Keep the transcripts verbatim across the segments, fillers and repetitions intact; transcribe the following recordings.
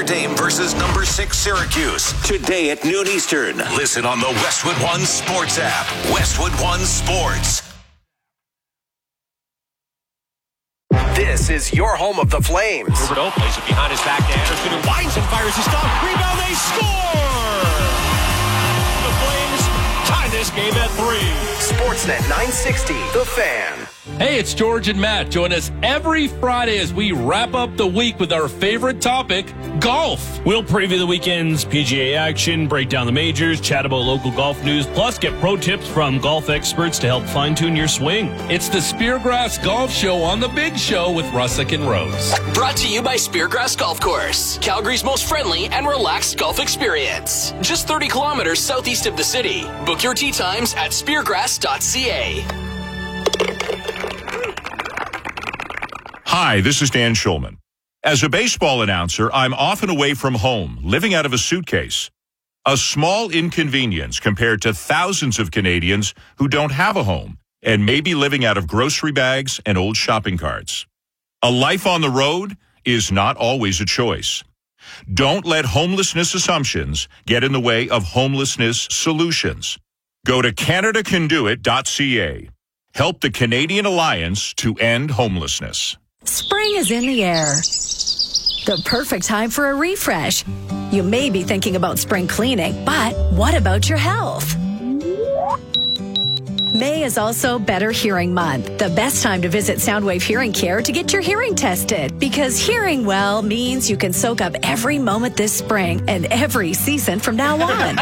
Dame versus number six Syracuse. Today at noon Eastern. Listen on the Westwood One Sports app. Westwood One Sports. This is your home of the Flames. Roberto plays it behind his back to Anderson, who winds and fires his stop. Rebound, they score! The Flames tie this game at three. Sportsnet nine sixty, The Fan. Hey, it's George and Matt. Join us every Friday as we wrap up the week with our favorite topic, golf. We'll preview the weekend's P G A action, break down the majors, chat about local golf news, plus get pro tips from golf experts to help fine-tune your swing. It's the Speargrass Golf Show on The Big Show with Russick and Rose. Brought to you by Speargrass Golf Course, Calgary's most friendly and relaxed golf experience. Just thirty kilometers southeast of the city. Book your tee times at speargrass dot c a. Hi, this is Dan Schulman. As a baseball announcer, I'm often away from home, living out of a suitcase. A small inconvenience compared to thousands of Canadians who don't have a home and may be living out of grocery bags and old shopping carts. A life on the road is not always a choice. Don't let homelessness assumptions get in the way of homelessness solutions. Go to canada can do it dot c a. Help the Canadian Alliance to end homelessness. Spring is in the air. The perfect time for a refresh. You may be thinking about spring cleaning, but what about your health? May is also Better Hearing Month, the best time to visit Soundwave Hearing Care to get your hearing tested, because hearing well means you can soak up every moment this spring and every season from now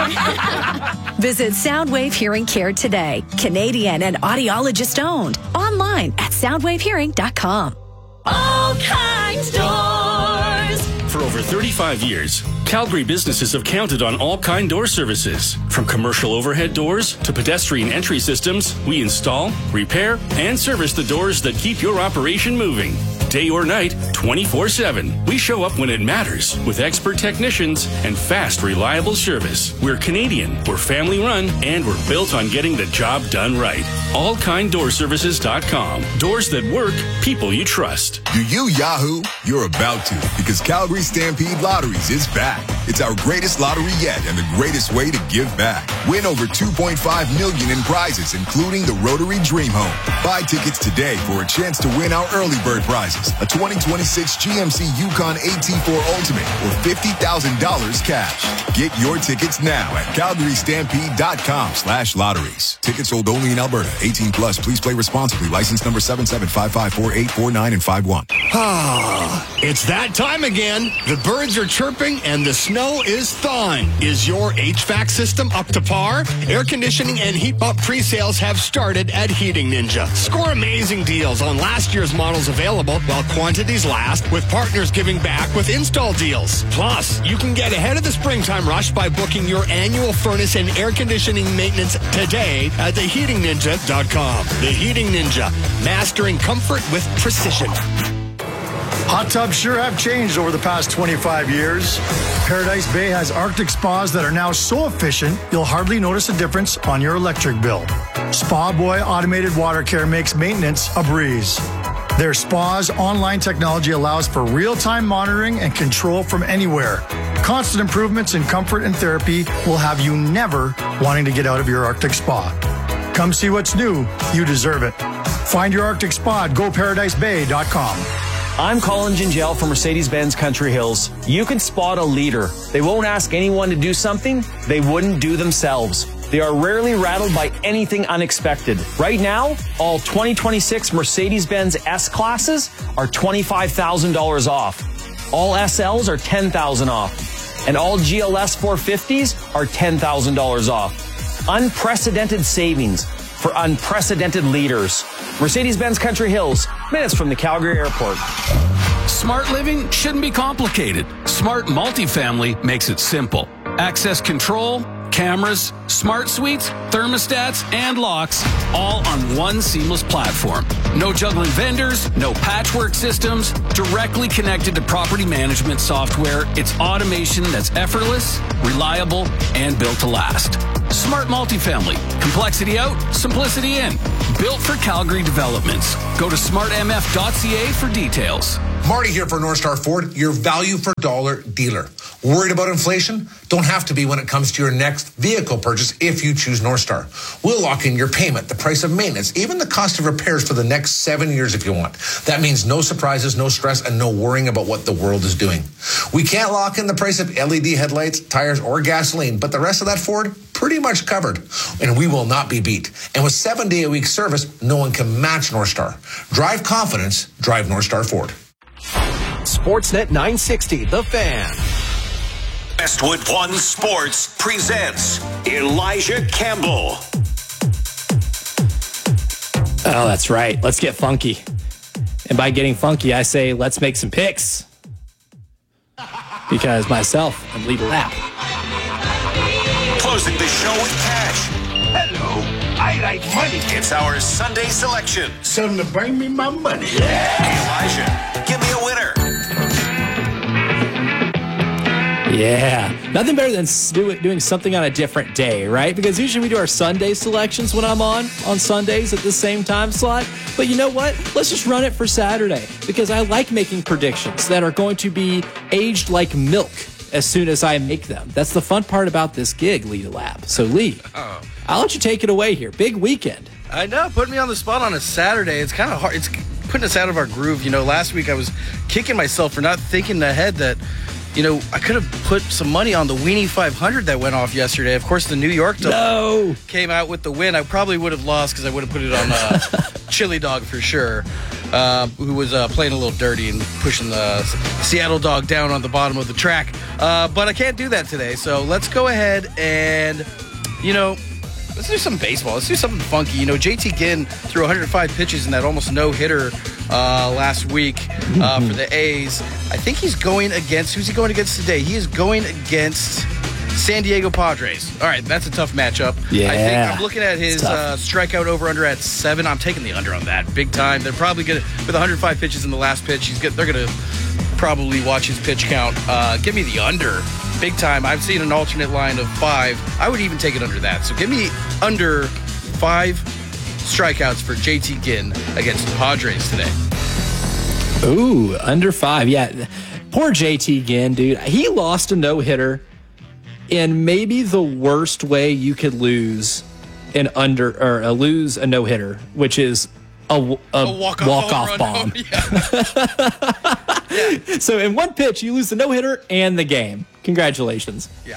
on. Visit Soundwave Hearing Care today, Canadian and audiologist owned, online at soundwave hearing dot com. All Kinds Doors. For over thirty-five years, Calgary businesses have counted on All Kind Door services. From commercial overhead doors to pedestrian entry systems, we install, repair, and service the doors that keep your operation moving. Day or night, twenty-four seven. We show up when it matters with expert technicians and fast, reliable service. We're Canadian, we're family run, and we're built on getting the job done right. all kind door services dot com. Doors that work, people you trust. Do you Yahoo? You're about to, because Calgary Stampede Lotteries is back. It's our greatest lottery yet and the greatest way to give back. Win over two point five million dollars in prizes, including the Rotary Dream Home. Buy tickets today for a chance to win our early bird prizes, a twenty twenty-six G M C Yukon A T four Ultimate, or fifty thousand dollars cash. Get your tickets now at calgary stampede dot com slash lotteries. Tickets sold only in Alberta. eighteen plus. Please play responsibly. License number seven seven five five four eight four nine and five one. Ah, it's that time again. The birds are chirping and the snow is thawing. Is your H V A C system up to par? Air conditioning and heat pump pre-sales have started at Heating Ninja. Score amazing deals on last year's models available while quantities last, with partners giving back with install deals. Plus, you can get ahead of the springtime rush by booking your annual furnace and air conditioning maintenance today at the heating ninja dot com. The Heating Ninja, mastering comfort with precision. Hot tubs sure have changed over the past twenty-five years. Paradise Bay has Arctic spas that are now so efficient, you'll hardly notice a difference on your electric bill. Spa Boy Automated Water Care makes maintenance a breeze. Their spa's online technology allows for real-time monitoring and control from anywhere. Constant improvements in comfort and therapy will have you never wanting to get out of your Arctic spa. Come see what's new. You deserve it. Find your Arctic spa at go paradise bay dot com. I'm Colin Gingell from Mercedes-Benz Country Hills. You can spot a leader. They won't ask anyone to do something they wouldn't do themselves. They are rarely rattled by anything unexpected. Right now, all twenty twenty-six Mercedes-Benz S-Classes are twenty-five thousand dollars off. All S Ls are ten thousand dollars off. And all G L S four fifties are ten thousand dollars off. Unprecedented savings for unprecedented leaders. Mercedes-Benz Country Hills, minutes from the Calgary Airport. Smart living shouldn't be complicated. Smart Multifamily makes it simple. Access control, cameras, smart suites, thermostats, and locks, all on one seamless platform. No juggling vendors, no patchwork systems, directly connected to property management software. It's automation that's effortless, reliable, and built to last. Smart Multifamily. Complexity out, simplicity in. Built for Calgary developments. Go to smart m f dot c a for details. Marty here for North Star Ford, your value for dollar dealer. Worried about inflation? Don't have to be when it comes to your next vehicle purchase if you choose North Star. We'll lock in your payment, the price of maintenance, even the cost of repairs for the next seven years if you want. That means no surprises, no stress, and no worrying about what the world is doing. We can't lock in the price of L E D headlights, tires, or gasoline, but the rest of that Ford, pretty much covered. And we will not be beat. And with seven-day-a-week service, no one can match North Star. Drive confidence, drive North Star Ford. Sportsnet nine sixty, The Fan. Westwood One Sports presents Elijah Campbell. Oh, that's right. Let's get funky. And by getting funky, I say let's make some picks. Because myself, I'm Lee Lapp. Closing the show with cash. Hello, I like money. It's our Sunday selection. Something to bring me my money. Elijah, give me a winner. Yeah, nothing better than do, doing something on a different day, right? Because usually we do our Sunday selections when I'm on, on Sundays at the same time slot. But you know what? Let's just run it for Saturday because I like making predictions that are going to be aged like milk as soon as I make them. That's the fun part about this gig, Lee Lab. So, Lee, oh. I'll let you take it away here. Big weekend. I know, putting me on the spot on a Saturday. It's kind of hard. It's putting us out of our groove. You know, last week I was kicking myself for not thinking ahead that, you know, I could have put some money on the Weenie five hundred that went off yesterday. Of course, the New York dog no. came out with the win. I probably would have lost because I would have put it on uh, Chili Dog for sure, uh, who was uh, playing a little dirty and pushing the Seattle Dog down on the bottom of the track. Uh, but I can't do that today. So let's go ahead and, you know, let's do some baseball. Let's do something funky. You know, J T Ginn threw one hundred five pitches in that almost no-hitter uh, last week uh, for the A's. I think he's going against, who's he going against today? He is going against San Diego Padres. All right, that's a tough matchup. Yeah. I think I'm looking at his uh, strikeout over-under at seven. I'm taking the under on that big time. They're probably going to, with one hundred five pitches in the last pitch, he's get, they're going to probably watch his pitch count. Uh, give me the under. Big time. I've seen an alternate line of five. I would even take it under that. So give me under five strikeouts for J T Ginn against the Padres today. Ooh, under five. Yeah. Poor J T Ginn, dude. He lost a no-hitter in maybe the worst way you could lose an under or uh, lose a no-hitter, which is a, a, a walk-off, walk-off bomb. Yeah. Yeah. So in one pitch, you lose the no-hitter and the game. Congratulations. Yeah.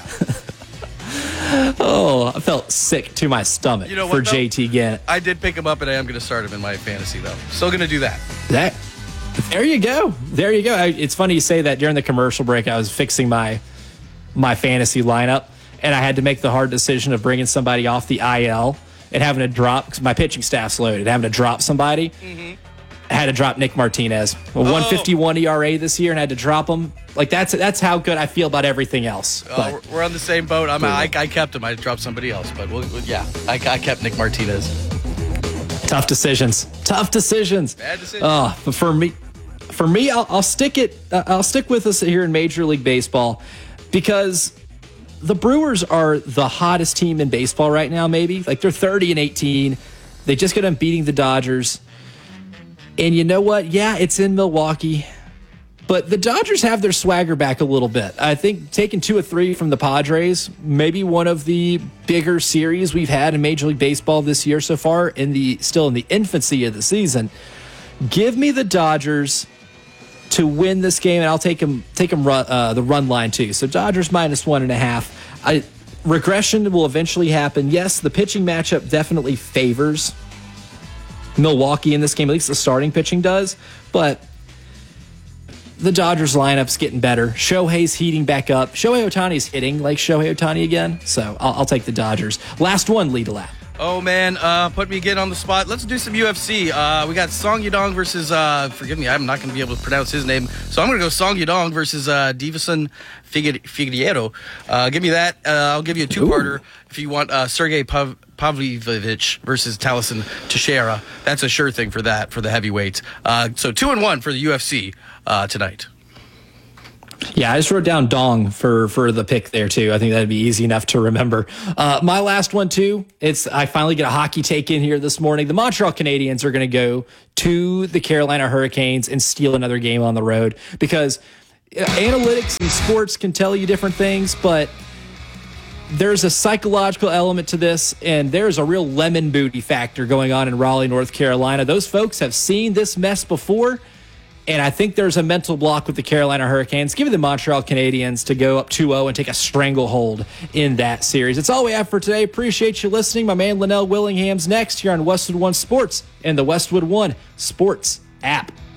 Oh, I felt sick to my stomach you know for what, J T Ginn. I did pick him up, and I am going to start him in my fantasy, though. Still going to do that. That. There you go. There you go. I, it's funny you say that. During the commercial break, I was fixing my my fantasy lineup, and I had to make the hard decision of bringing somebody off the I L and having to drop, because my pitching staff's loaded, having to drop somebody. Mm-hmm. I had to drop Nick Martinez. A oh. one fifty-one E R A this year, and I had to drop him. Like, that's that's how good I feel about everything else. Oh, but, we're on the same boat. I'm, I, I kept him. I dropped somebody else. But, we'll, yeah, I, I kept Nick Martinez. Tough decisions. Tough decisions. Bad decisions. Oh, but for me, for me, I'll, I'll stick it. Uh, I'll stick with us here in Major League Baseball because the Brewers are the hottest team in baseball right now, maybe. Like, they're thirty and eighteen. They just got done beating the Dodgers. And you know what? Yeah, it's in Milwaukee. But the Dodgers have their swagger back a little bit. I think taking two or three from the Padres, maybe one of the bigger series we've had in Major League Baseball this year so far, in the still in the infancy of the season. Give me the Dodgers to win this game, and I'll take them, take them run, uh, the run line too. So Dodgers minus one and a half. I, regression will eventually happen. Yes, the pitching matchup definitely favors Milwaukee in this game, at least the starting pitching does, but the Dodgers lineup's getting better. Shohei's heating back up. Shohei Ohtani's hitting like Shohei Ohtani again, so I'll, I'll take the Dodgers. Last one, lead a lap. Oh, man, uh, put me again on the spot. Let's do some U F C. Uh, we got Song Yadong versus, uh, forgive me, I'm not going to be able to pronounce his name, so I'm going to go Song Yadong versus uh, Deiveson Figueiredo. Uh, give me that. Uh, I'll give you a two-parter. Ooh. If you want uh, Sergey Pav- Pavlovich versus Talison Teixeira. That's a sure thing for that, for the heavyweights. Uh, so two and one for the U F C uh, tonight. Yeah, I just wrote down Dong for for the pick there too. I think that'd be easy enough to remember. Uh, my last one too. It's I finally get a hockey take in here this morning. The Montreal Canadiens are going to go to the Carolina Hurricanes and steal another game on the road because analytics and sports can tell you different things, but there's a psychological element to this, and there's a real lemon booty factor going on in Raleigh, North Carolina. Those folks have seen this mess before, and I think there's a mental block with the Carolina Hurricanes. Give me the Montreal Canadiens to go up two oh and take a stranglehold in that series. That's all we have for today. Appreciate you listening. My man Linnell Willingham's next here on Westwood One Sports and the Westwood One Sports app.